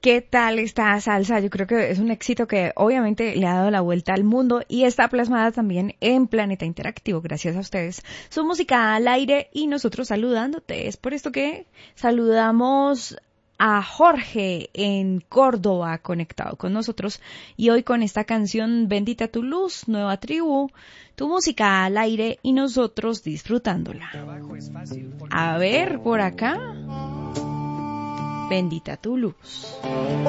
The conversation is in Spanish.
¿Qué tal esta salsa? Yo creo que es un éxito que obviamente le ha dado la vuelta al mundo y está plasmada también en Planeta Interactivo, gracias a ustedes. Su música al aire y nosotros saludándote. Es por esto que saludamos a Jorge en Córdoba conectado con nosotros y hoy con esta canción Bendita tu luz, Nueva Tribu, tu música al aire y nosotros disfrutándola. A ver, por acá. Bendita tu luz.